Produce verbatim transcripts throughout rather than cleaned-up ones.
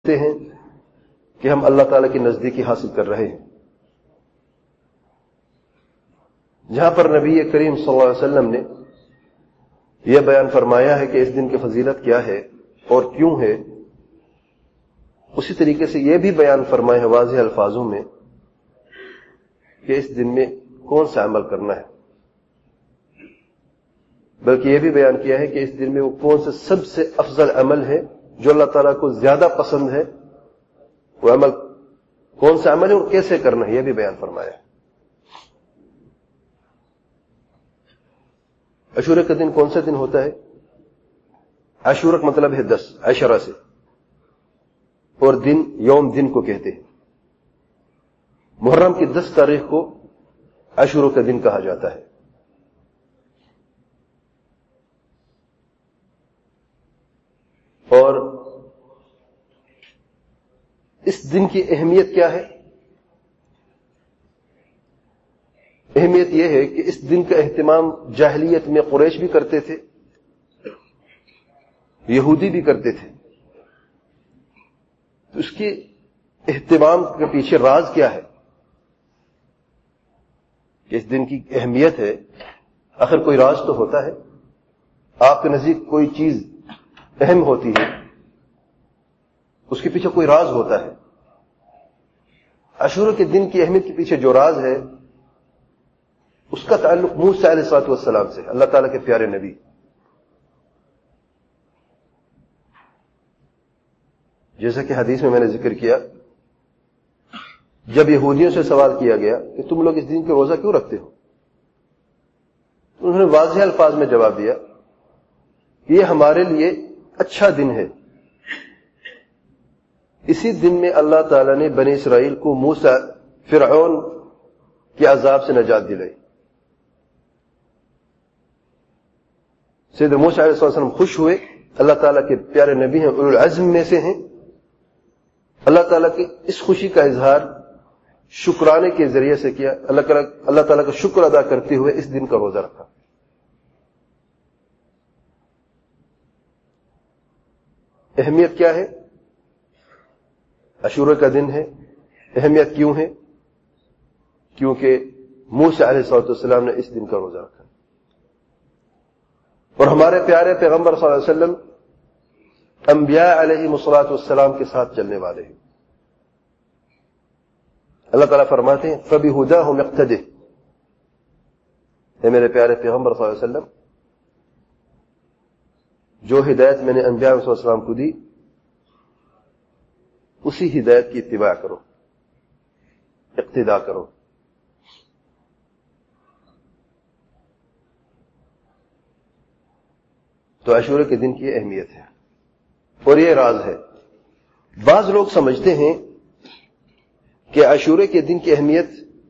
ہیں کہ ہم اللہ تعالیٰ کی نزدیکی حاصل کر رہے ہیں. جہاں پر نبی کریم صلی اللہ علیہ وسلم نے یہ بیان فرمایا ہے کہ اس دن کی فضیلت کیا ہے اور کیوں ہے، اسی طریقے سے یہ بھی بیان فرمایا ہے واضح الفاظوں میں کہ اس دن میں کون سا عمل کرنا ہے، بلکہ یہ بھی بیان کیا ہے کہ اس دن میں وہ کون سے سب سے افضل عمل ہے جو اللہ تعالیٰ کو زیادہ پسند ہے، وہ عمل کون سا عمل ہے اور کیسے کرنا ہے، یہ بھی بیان فرمایا ہے. عاشورہ کا دن کون سا دن ہوتا ہے؟ عاشورہ کا مطلب ہے دس، عشرہ سے، اور دن یوم دن کو کہتے ہیں. محرم کی دس تاریخ کو عاشورہ کا دن کہا جاتا ہے. اور اس دن کی اہمیت کیا ہے؟ اہمیت یہ ہے کہ اس دن کا اہتمام جاہلیت میں قریش بھی کرتے تھے، یہودی بھی کرتے تھے. تو اس کے اہتمام کے پیچھے راز کیا ہے کہ اس دن کی اہمیت ہے؟ آخر کوئی راز تو ہوتا ہے. آپ کے نزدیک کوئی چیز اہم ہوتی ہے، اس کے پیچھے کوئی راز ہوتا ہے. عاشورہ کے دن کی اہمیت کے پیچھے جو راز ہے اس کا تعلق موسیٰ علیہ الصلوۃ والسلام سے، اللہ تعالیٰ کے پیارے نبی. جیسا کہ حدیث میں میں نے ذکر کیا، جب یہودیوں سے سوال کیا گیا کہ تم لوگ اس دن کے روزہ کیوں رکھتے ہو، انہوں نے واضح الفاظ میں جواب دیا کہ یہ ہمارے لیے اچھا دن ہے. اسی دن میں اللہ تعالیٰ نے بنی اسرائیل کو موسیٰ فرعون کے عذاب سے نجات دلائی. سیدنا موسیٰ علیہ السلام خوش ہوئے، اللہ تعالیٰ کے پیارے نبی ہیں، اولو العزم میں سے ہیں. اللہ تعالیٰ کی اس خوشی کا اظہار شکرانے کے ذریعے سے کیا. اللہ تعالیٰ اللہ تعالیٰ کا شکر ادا کرتے ہوئے اس دن کا روزہ رکھا. اہمیت کیا ہے؟ عاشورہ کا دن ہے. اہمیت کیوں ہے؟ کیونکہ موسیٰ علیہ السلام نے اس دن کا روزہ رکھا. اور ہمارے پیارے پیغمبر صلی اللہ علیہ وسلم انبیاء علیہ الصلوۃ والسلام کے ساتھ چلنے والے ہیں. اللہ تعالیٰ فرماتے ہیں فَبِهُدَاهُمْ اقْتَدِهْ، اے میرے پیارے پیغمبر صلی اللہ علیہ وسلم، جو ہدایت میں نے انبیاء علیہ السلام کو دی اسی ہدایت کی اتباع کرو، اقتداء کرو. تو عاشورہ کے دن کی اہمیت ہے اور یہ راز ہے. بعض لوگ سمجھتے ہیں کہ عاشورہ کے دن کی اہمیت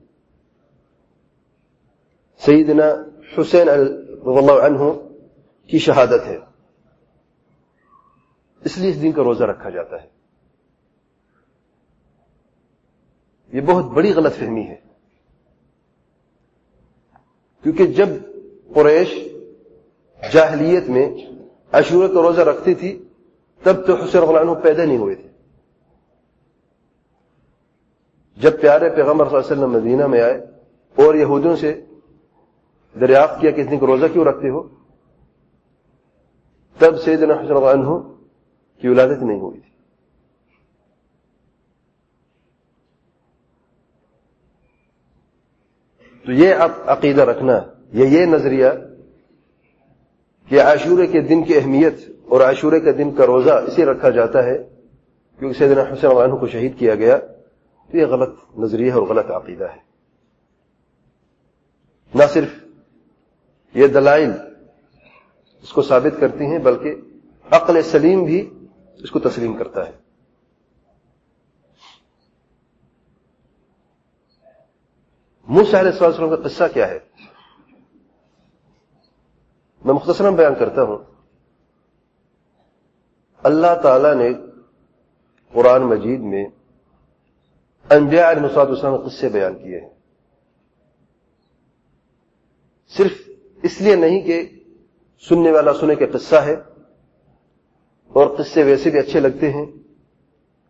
سیدنا حسین رضی اللہ عنہ کی شہادت ہے، اس لیے اس دن کا روزہ رکھا جاتا ہے. یہ بہت بڑی غلط فہمی ہے، کیونکہ جب قریش جاہلیت میں عاشورہ کا روزہ رکھتی تھی تب تو حسین رضی اللہ عنہ پیدا نہیں ہوئے تھے. جب پیارے پیغمبر صلی اللہ علیہ وسلم مدینہ میں آئے اور یہودیوں سے دریافت کیا کہ اس دن کا روزہ کیوں رکھتے ہو، تب سیدنا حسین رضی اللہ عنہ کی ولادت نہیں ہوئی تھی. تو یہ اب عقیدہ رکھنا، یہ یہ نظریہ کہ عاشورہ کے دن کی اہمیت اور عاشورہ کے دن کا روزہ اسے رکھا جاتا ہے کیونکہ سیدنا حسین رضی اللہ عنہ کو شہید کیا گیا، تو یہ غلط نظریہ اور غلط عقیدہ ہے. نہ صرف یہ دلائل اس کو ثابت کرتی ہیں بلکہ عقل سلیم بھی اس کو تسلیم کرتا ہے. موسیٰ علیہ السلام کا قصہ کیا ہے؟ میں مختصراً بیان کرتا ہوں. اللہ تعالی نے قرآن مجید میں انبیاء علیہ السلام کے قصے بیان کیے ہیں، صرف اس لیے نہیں کہ سننے والا سنے کہ قصہ ہے اور قصے ویسے بھی اچھے لگتے ہیں،